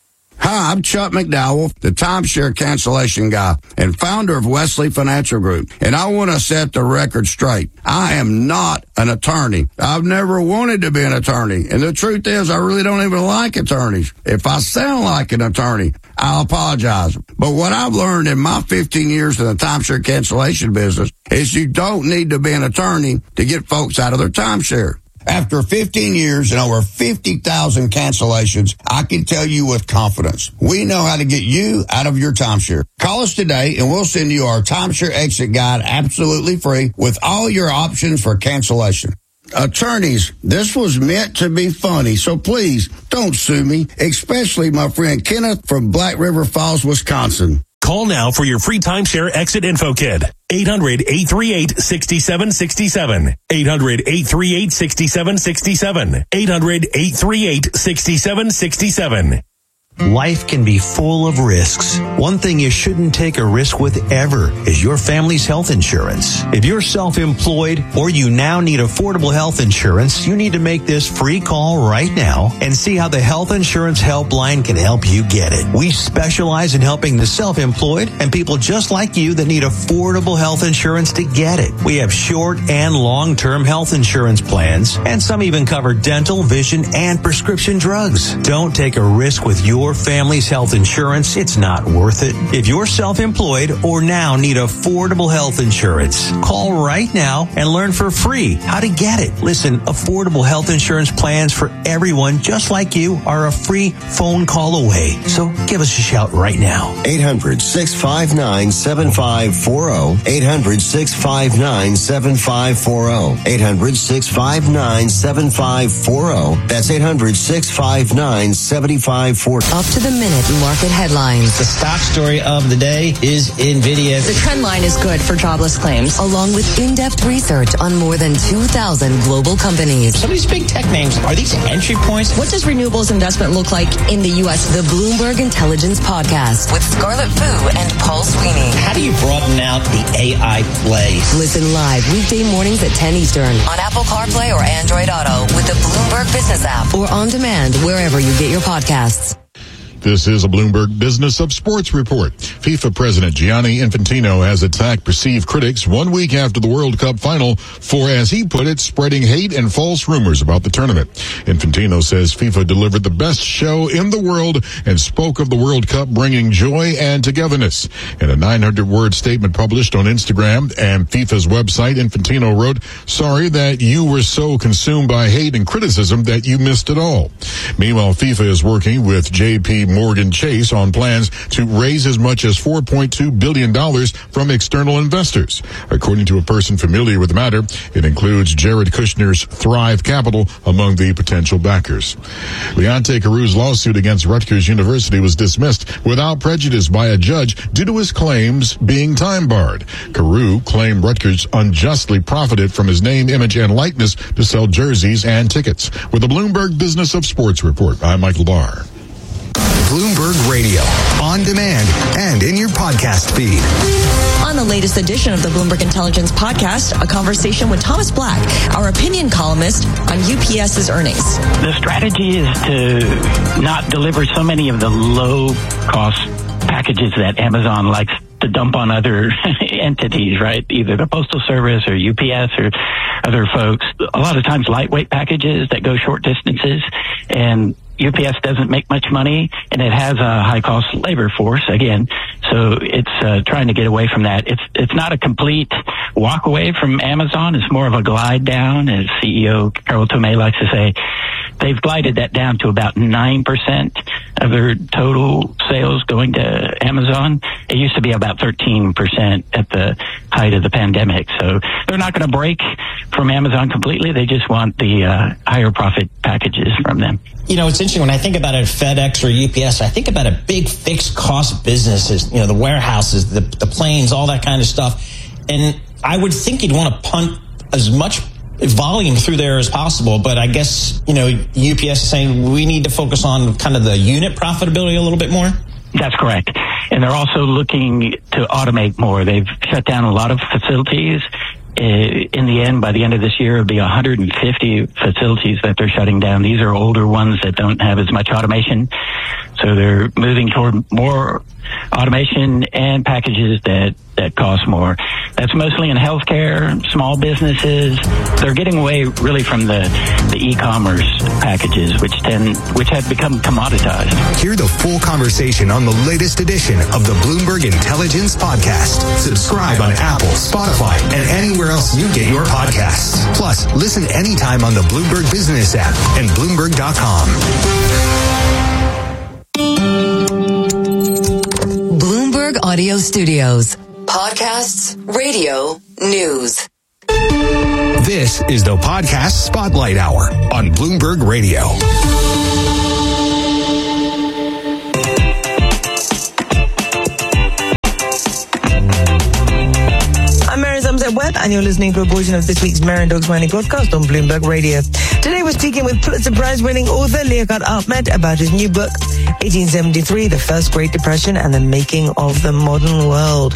Hi, I'm Chuck McDowell, the timeshare cancellation guy and founder of Wesley Financial Group. And I want to set the record straight. I am not an attorney. I've never wanted to be an attorney. And the truth is, I really don't even like attorneys. If I sound like an attorney, I'll apologize. But what I've learned in my fifteen years in the timeshare cancellation business is you don't need to be an attorney to get folks out of their timeshare. After fifteen years and over fifty thousand cancellations, I can tell you with confidence, we know how to get you out of your timeshare. Call us today and we'll send you our timeshare exit guide absolutely free with all your options for cancellation. Attorneys, this was meant to be funny, so please don't sue me, especially my friend Kenneth from Black River Falls, Wisconsin. Call now for your free timeshare exit info kit. eight hundred, eight three eight, six seven six seven. eight hundred, eight three eight, six seven six seven. eight hundred, eight three eight, six seven six seven. Life can be full of risks. One thing you shouldn't take a risk with ever is your family's health insurance. If you're self-employed or you now need affordable health insurance, you need to make this free call right now and see how the Health Insurance Helpline can help you get it. We specialize in helping the self-employed and people just like you that need affordable health insurance to get it. We have short and long-term health insurance plans, and some even cover dental, vision, and prescription drugs. Don't take a risk with your family's health insurance. It's not worth it. If you're self-employed or now need affordable health insurance, call right now and learn for free how to get it. Listen, affordable health insurance plans for everyone just like you are a free phone call away. So give us a shout right now. eight hundred, six five nine, seven five four zero. eight hundred, six five nine, seven five four zero. eight hundred, six five nine, seven five four zero. That's eight hundred, six five nine, seven five four zero. Up to the minute market headlines. The stock story of the day is NVIDIA. The trend line is good for jobless claims. Along with in-depth research on more than two thousand global companies. Some of these big tech names, are these entry points? What does renewables investment look like in the U S? The Bloomberg Intelligence Podcast with Scarlett Fu and Paul Sweeney. How do you broaden out the A I play? Listen live weekday mornings at ten Eastern on Apple CarPlay or Android Auto with the Bloomberg Business app or on demand wherever you get your podcasts. This is a Bloomberg Business of Sports report. FIFA President Gianni Infantino has attacked perceived critics one week after the World Cup final for, as he put it, spreading hate and false rumors about the tournament. Infantino says FIFA delivered the best show in the world and spoke of the World Cup bringing joy and togetherness. In a nine hundred word statement published on Instagram and FIFA's website, Infantino wrote, "Sorry that you were so consumed by hate and criticism that you missed it all." Meanwhile, FIFA is working with J P Morgan Chase on plans to raise as much as four point two billion dollars from external investors. According to a person familiar with the matter, it includes Jared Kushner's Thrive Capital among the potential backers. Leonte Carreu's lawsuit against Rutgers University was dismissed without prejudice by a judge due to his claims being time-barred. Carreu claimed Rutgers unjustly profited from his name, image, and likeness to sell jerseys and tickets. With the Bloomberg Business of Sports report, I'm Michael Barr. Bloomberg Radio, on demand and in your podcast feed. On the latest edition of the Bloomberg Intelligence Podcast, a conversation with Thomas Black, our opinion columnist on U P S's earnings. The strategy is to not deliver so many of the low-cost packages that Amazon likes to dump on other entities, right? Either the Postal Service or U P S or other folks. A lot of times lightweight packages that go short distances, and U P S doesn't make much money, and it has a high-cost labor force, again, so it's uh, trying to get away from that. It's it's not a complete walk away from Amazon. It's more of a glide down, as C E O Carol Tomé likes to say. They've glided that down to about nine percent of their total sales going to Amazon. It used to be about thirteen percent at the height of the pandemic, so they're not going to break from Amazon completely. They just want the uh, higher profit packages from them. You know, it's interesting when I think about it, FedEx or U P S, I think about a big fixed cost businesses, you know, the warehouses, the, the planes, all that kind of stuff. And I would think you'd want to punt as much volume through there as possible. But I guess, you know, U P S is saying we need to focus on kind of the unit profitability a little bit more. That's correct. And they're also looking to automate more. They've shut down a lot of facilities in the end, by the end of this year, it'll be one hundred fifty facilities that they're shutting down. These are older ones that don't have as much automation. So they're moving toward more automation and packages that, that cost more. That's mostly in healthcare, small businesses. They're getting away really from the, the e-commerce packages, which tend, which have become commoditized. Hear the full conversation on the latest edition of the Bloomberg Intelligence Podcast. Subscribe on Apple, Spotify, and anywhere else you get your podcasts. Plus, listen anytime on the Bloomberg Business app and Bloomberg dot com. Bloomberg Audio Studios. Podcasts, radio, news. This is the Podcast Spotlight Hour on Bloomberg Radio. I'm Mary Zumzet Webb, and you're listening to a portion of this week's Mary and Dogs Morning broadcast on Bloomberg Radio. Today we're speaking with Pulitzer Prize-winning author Liaquat Ahmed about his new book, eighteen seventy-three, The First Great Depression and the Making of the Modern World.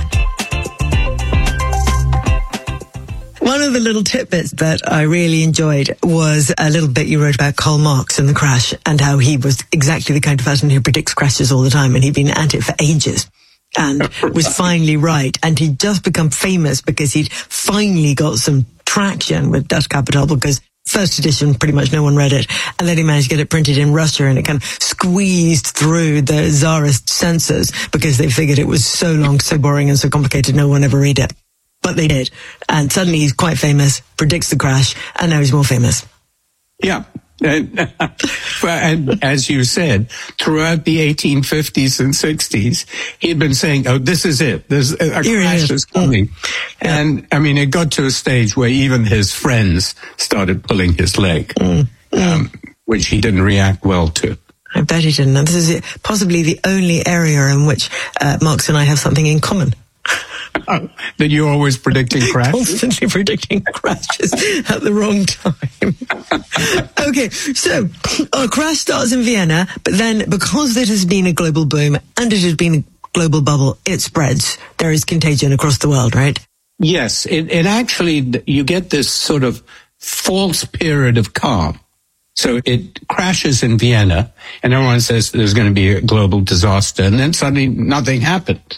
One of the little tidbits that I really enjoyed was a little bit you wrote about Karl Marx and the crash, and how he was exactly the kind of person who predicts crashes all the time, and he'd been at it for ages. And was finally right. And he'd just become famous because he'd finally got some traction with Das Kapital, because first edition, pretty much no one read it. And then he managed to get it printed in Russia, and it kind of squeezed through the Tsarist censors because they figured it was so long, so boring and so complicated, no one ever read it. But they did. And suddenly he's quite famous, predicts the crash, and now he's more famous. Yeah. And, and as you said, throughout the eighteen fifties and sixties, he had been saying, oh, this is it. There's a Here crash is. is coming. Yeah. And, I mean, it got to a stage where even his friends started pulling his leg, mm. um, which he didn't react well to. I bet he didn't. And this is possibly the only area in which uh, Marx and I have something in common. Oh, that you're always predicting crashes? Constantly predicting crashes at the wrong time. Okay, so our crash starts in Vienna, but then because it has been a global boom and it has been a global bubble, it spreads. There is contagion across the world, right? Yes, it, it actually, you get this sort of false period of calm. So it crashes in Vienna, and everyone says there's going to be a global disaster, and then suddenly nothing happened.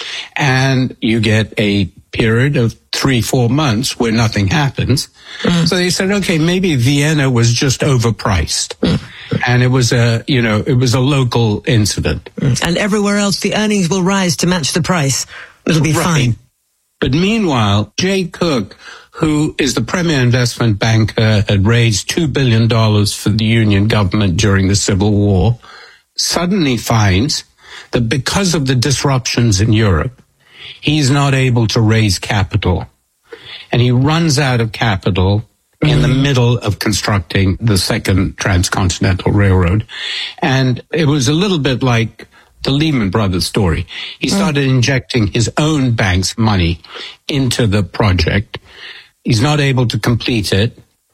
And you get a period of three, four months where nothing happens. Mm. So they said, okay, maybe Vienna was just overpriced. Mm. And it was a, you know, it was a local incident. Mm. And everywhere else, the earnings will rise to match the price. It'll be right. Fine. But meanwhile, Jay Cook, who is the premier investment banker, had raised two billion dollars for the Union government during the Civil War, suddenly finds that because of the disruptions in Europe, he's not able to raise capital. And he runs out of capital mm-hmm. in the middle of constructing the second transcontinental railroad. And it was a little bit like the Lehman Brothers story. He started mm-hmm. injecting his own bank's money into the project. He's not able to complete it.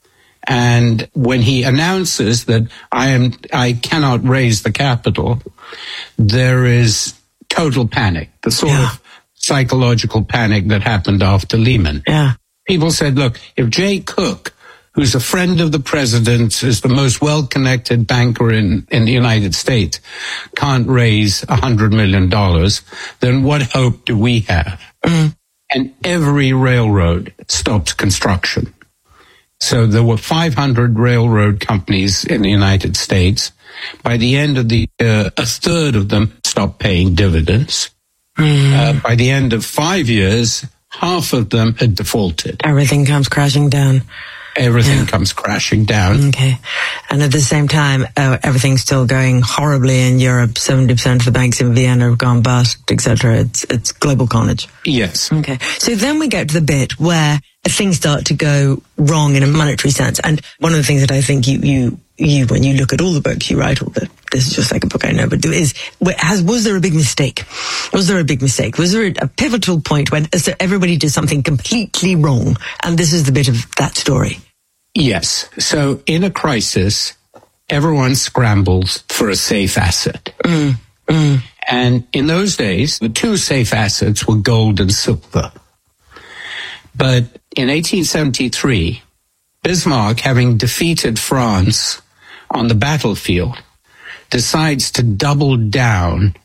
And when he announces that I am, I cannot raise the capital, there is total panic, the sort yeah. of psychological panic that happened after Lehman. Yeah. People said, look, if Jay Cook, who's a friend of the president, is the most well-connected banker in, in the United States, can't raise a hundred million dollars, then what hope do we have? Mm. And every railroad stopped construction. So there were five hundred railroad companies in the United States. By the end of the year, a third of them stopped paying dividends. Mm. Uh, by the end of five years, half of them had defaulted. Everything comes crashing down. Everything yeah. comes crashing down. Okay. And at the same time, uh, everything's still going horribly in Europe. seventy percent of the banks in Vienna have gone bust, et cetera. It's, it's global carnage. Yes. Okay. So then we get to the bit where things start to go wrong in a monetary sense. And one of the things that I think you, you, you, when you look at all the books you write, all the, this is just like a book I know, but is, has, was there a big mistake? Was there a big mistake? Was there a, a pivotal point when so everybody did something completely wrong? And this is the bit of that story. Yes. So in a crisis, everyone scrambles for a safe asset. Mm, mm. And in those days, the two safe assets were gold and silver. But in eighteen seventy-three, Bismarck, having defeated France on the battlefield, decides to double down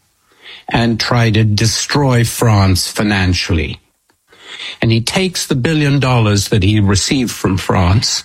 and try to destroy France financially. And he takes the billion dollars that he received from France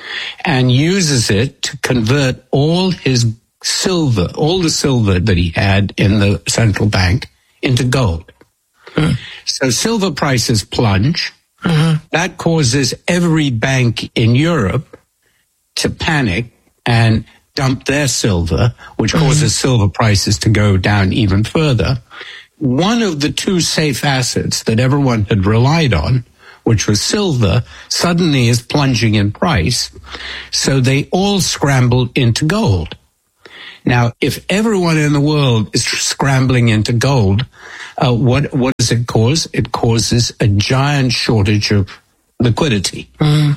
and uses it to convert all his silver, all the silver that he had in the central bank into gold. Mm. So silver prices plunge. Mm-hmm. That causes every bank in Europe to panic and dump their silver, which causes mm-hmm. silver prices to go down even further. One of the two safe assets that everyone had relied on, which was silver, suddenly is plunging in price. So they all scrambled into gold. Now, if everyone in the world is scrambling into gold, uh, what what does it cause? It causes a giant shortage of liquidity. Mm.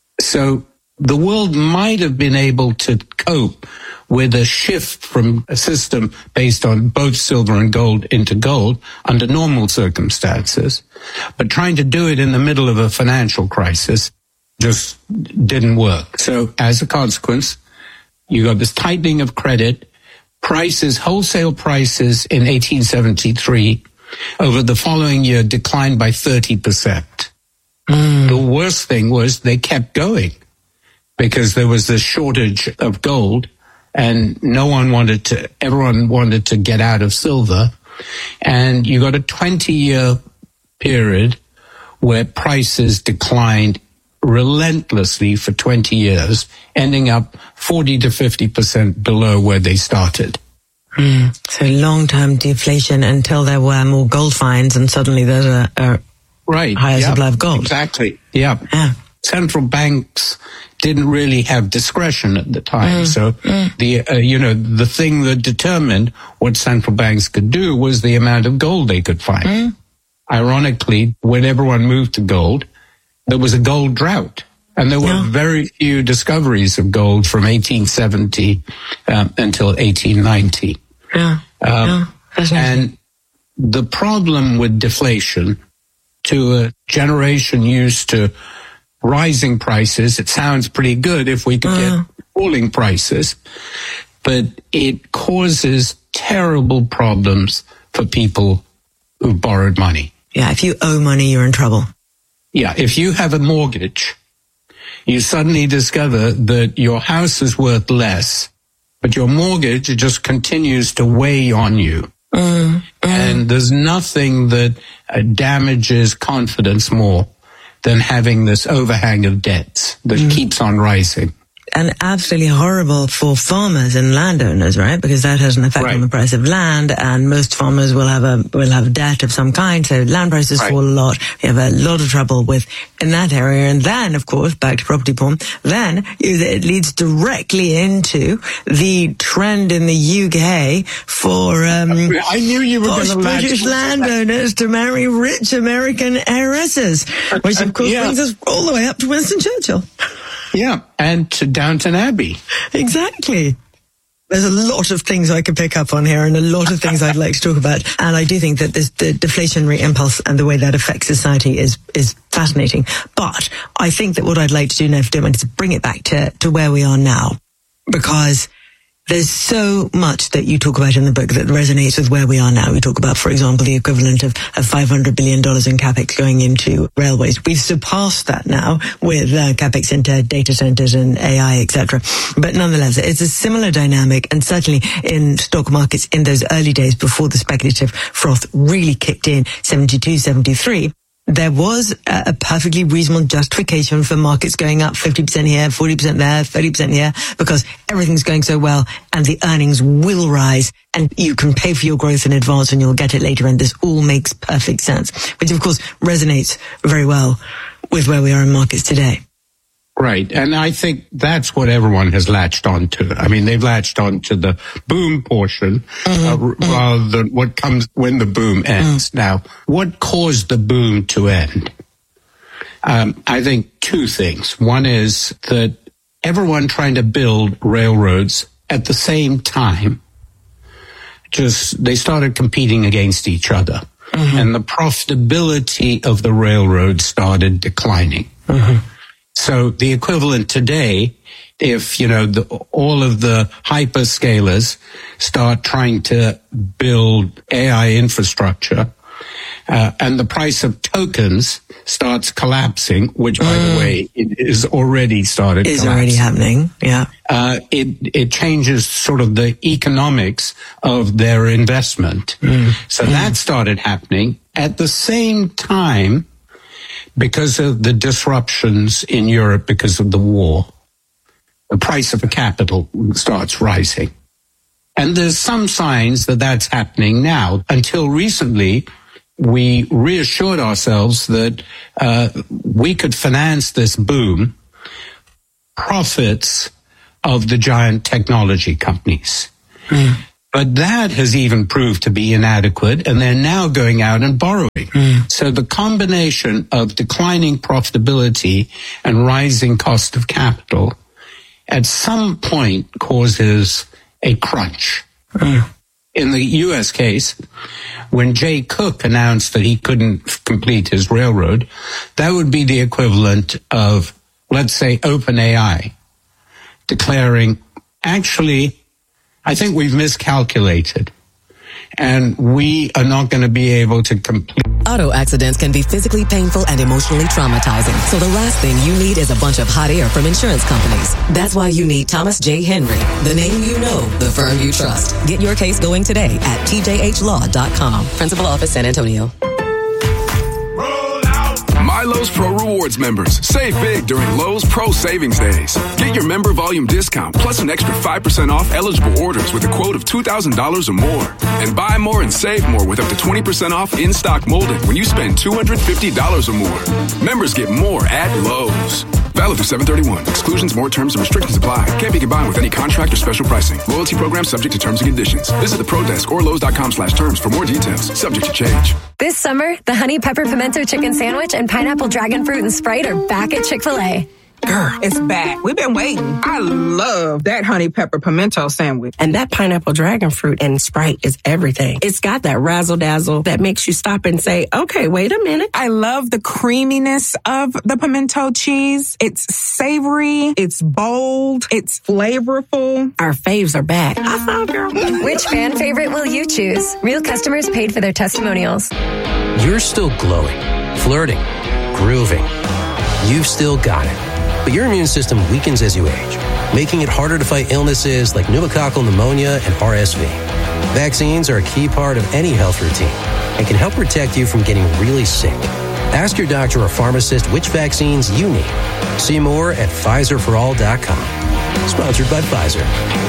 So the world might have been able to cope with a shift from a system based on both silver and gold into gold under normal circumstances. But trying to do it in the middle of a financial crisis just didn't work. So as a consequence, you got this tightening of credit. Prices, wholesale prices in eighteen seventy-three over the following year declined by thirty percent. Mm. The worst thing was they kept going because there was this shortage of gold and no one wanted to, everyone wanted to get out of silver. And you got a twenty-year period where prices declined relentlessly for twenty years, ending up forty to fifty percent below where they started. Mm. So long-term deflation until there were more gold finds and suddenly there's a, a right. higher yep. supply of gold. Exactly. Yeah. yeah. Central banks didn't really have discretion at the time. Mm. So mm. the, uh, you know, the thing that determined what central banks could do was the amount of gold they could find. Mm. Ironically, when everyone moved to gold, there was a gold drought. And there were yeah. very few discoveries of gold from eighteen seventy um, until eighteen ninety. Yeah. Um, yeah. And the problem with deflation, to a generation used to rising prices, it sounds pretty good if we could uh. get falling prices, but it causes terrible problems for people who borrowed money. Yeah, if you owe money, you're in trouble. Yeah, if you have a mortgage, you suddenly discover that your house is worth less, but your mortgage just continues to weigh on you. Mm, mm. And there's nothing that uh, damages confidence more than having this overhang of debts that mm. keeps on rising. And absolutely horrible for farmers and landowners, right? Because that has an effect right. on the price of land, and most farmers will have a will have debt of some kind. So land prices right. fall a lot. We have a lot of trouble with in that area. And then, of course, back to property porn. Then it leads directly into the trend in the U K for um, I knew you were posh British landowners to marry rich American heiresses, which of course yeah. brings us all the way up to Winston Churchill. Yeah, and to Downton Abbey. Exactly. There's a lot of things I could pick up on here and a lot of things I'd like to talk about. And I do think that this the deflationary impulse and the way that affects society is is fascinating. But I think that what I'd like to do now, if you don't mind, is to bring it back to, to where we are now. Because there's so much that you talk about in the book that resonates with where we are now. We talk about, for example, the equivalent of, of five hundred billion dollars in capex going into railways. We've surpassed that now with uh, capex into data centers and A I, et cetera. But nonetheless, it's a similar dynamic, and certainly in stock markets in those early days before the speculative froth really kicked in, seventy-two, seventy-three. There was a perfectly reasonable justification for markets going up fifty percent here, forty percent there, thirty percent here, because everything's going so well and the earnings will rise and you can pay for your growth in advance and you'll get it later. And this all makes perfect sense, which of course resonates very well with where we are in markets today. Right. And I think that's what everyone has latched onto. I mean, they've latched onto the boom portion mm-hmm. uh, rather than what comes when the boom ends. Mm-hmm. Now, what caused the boom to end? Um, I think two things. One is that everyone trying to build railroads at the same time, just they started competing against each other. mm-hmm. and the profitability of the railroad started declining. Mm-hmm. So the equivalent today, if, you know, the, all of the hyperscalers start trying to build A I infrastructure, uh, and the price of tokens starts collapsing, which, by mm. the way, it is already started Is collapsing. already happening, yeah. Uh, it, it changes sort of the economics of their investment. Mm. So mm. that started happening. At the same time, because of the disruptions in Europe because of the war, the price of capital starts rising. And there's some signs that that's happening now. Until recently, we reassured ourselves that uh, we could finance this boom, profits of the giant technology companies. Mm. But that has even proved to be inadequate, and they're now going out and borrowing. Mm. So the combination of declining profitability and rising cost of capital at some point causes a crunch. Mm. In the U S case, when Jay Cook announced that he couldn't complete his railroad, that would be the equivalent of, let's say, OpenAI declaring, actually, I think we've miscalculated, and we are not going to be able to complete. Auto accidents can be physically painful and emotionally traumatizing. So the last thing you need is a bunch of hot air from insurance companies. That's why you need Thomas J. Henry, the name you know, the firm you trust. Get your case going today at T J H law dot com. Principal Office, San Antonio. My Lowe's Pro Rewards members, save big during Lowe's Pro Savings Days. Get your member volume discount plus an extra five percent off eligible orders with a quote of two thousand dollars or more. And buy more and save more with up to twenty percent off in-stock molding when you spend two hundred fifty dollars or more. Members get more at Lowe's. Valid through seven thirty-one. Exclusions, more terms, and restrictions apply. Can't be combined with any contract or special pricing. Loyalty program subject to terms and conditions. Visit the Pro Desk or Lowe's dot com slash terms for more details. Subject to change. This summer, the Honey Pepper Pimento Chicken Sandwich and Pineapple Dragon Fruit and Sprite are back at Chick-fil-A. Girl, it's back. We've been waiting. I love that honey pepper pimento sandwich. And that pineapple dragon fruit and Sprite is everything. It's got that razzle dazzle that makes you stop and say, okay, wait a minute. I love the creaminess of the pimento cheese. It's savory. It's bold. It's flavorful. Our faves are back. I saw, girl. Which fan favorite will you choose? Real customers paid for their testimonials. You're still glowing, flirting, grooving. You've still got it. But your immune system weakens as you age, making it harder to fight illnesses like pneumococcal pneumonia and R S V. Vaccines are a key part of any health routine and can help protect you from getting really sick. Ask your doctor or pharmacist which vaccines you need. See more at Pfizer for all dot com. Sponsored by Pfizer.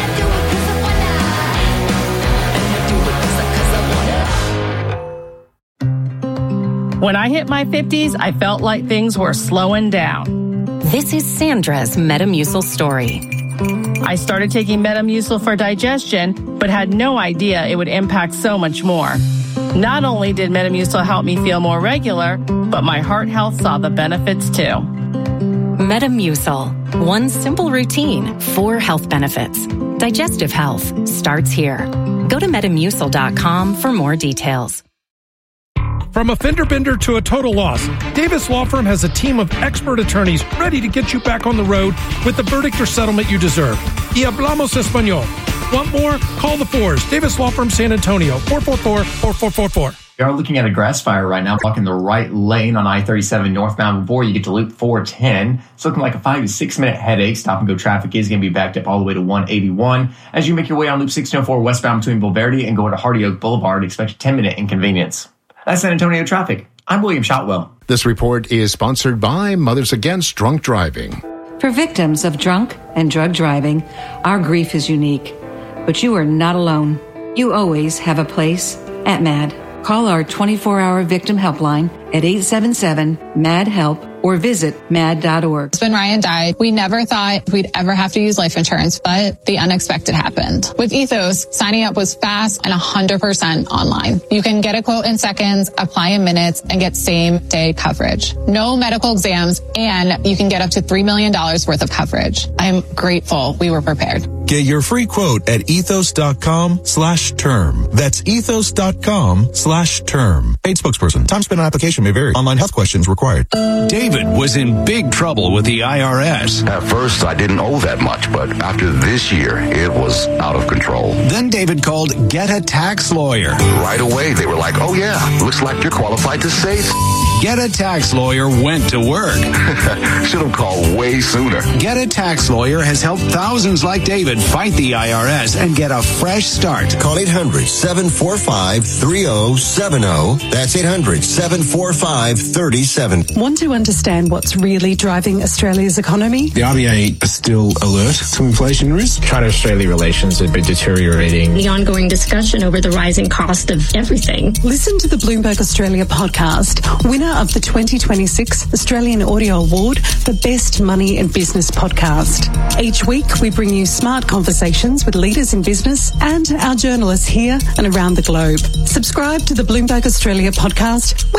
When I hit my fifties, I felt like things were slowing down. This is Sandra's Metamucil story. I started taking Metamucil for digestion, but had no idea it would impact so much more. Not only did Metamucil help me feel more regular, but my heart health saw the benefits too. Metamucil. One simple routine, four health benefits. Digestive health starts here. Go to metamucil dot com for more details. From a fender bender to a total loss, Davis Law Firm has a team of expert attorneys ready to get you back on the road with the verdict or settlement you deserve. Y hablamos español. Want more? Call the fours. Davis Law Firm San Antonio, four four four, four four four four. We are looking at a grass fire right now, blocking the right lane on I thirty-seven northbound before you get to Loop four ten. It's looking like a five to six minute headache. Stop and go traffic is going to be backed up all the way to one eighty-one. As you make your way on Loop sixteen oh four westbound between Bulverde and go to Hardy Oak Boulevard, expect a ten minute inconvenience. That's San Antonio traffic. I'm William Shotwell. This report is sponsored by Mothers Against Drunk Driving. For victims of drunk and drug driving, our grief is unique. But you are not alone. You always have a place at MAD. Call our twenty-four hour victim helpline at eight seven seven, M A D, HELP or visit mad dot org. When Ryan died, we never thought we'd ever have to use life insurance, but the unexpected happened. With Ethos, signing up was fast and one hundred percent online. You can get a quote in seconds, apply in minutes, and get same-day coverage. No medical exams, and you can get up to three million dollars worth of coverage. I'm grateful we were prepared. Get your free quote at ethos.com slash term. That's ethos.com slash term. Paid spokesperson. Time spent on application may vary. Online health questions required. David was in big trouble with the I R S. At first, I didn't owe that much, but after this year, it was out of control. Then David called Get a Tax Lawyer. Right away, they were like, oh yeah, looks like you're qualified to save. Get a Tax Lawyer went to work. Should have called way sooner. Get a Tax Lawyer has helped thousands like David fight the I R S and get a fresh start. Call eight hundred, seven four five, three oh seven oh. That's eight hundred, seven four five, three oh seven oh. Want to understand what's really driving Australia's economy? The R B A are still alert to inflation risk. China-Australia relations have been deteriorating. The ongoing discussion over the rising cost of everything. Listen to the Bloomberg Australia podcast, winner of the twenty twenty-six Australian Audio Award for Best Money and Business Podcast. Each week, we bring you smart conversations with leaders in business and our journalists here and around the globe. Subscribe to the Bloomberg Australia podcast